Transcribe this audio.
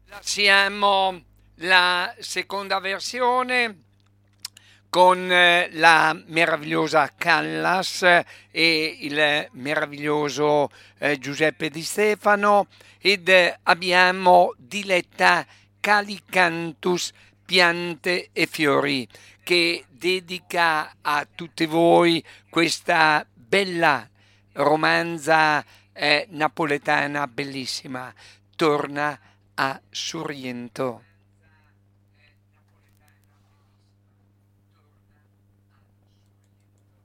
Siamo la seconda versione con la meravigliosa Callas e il meraviglioso Giuseppe Di Stefano ed abbiamo Diletta Calicantus Piante e Fiori che dedica a tutti voi questa bella romanza napoletana bellissima. Torna a Sorrento.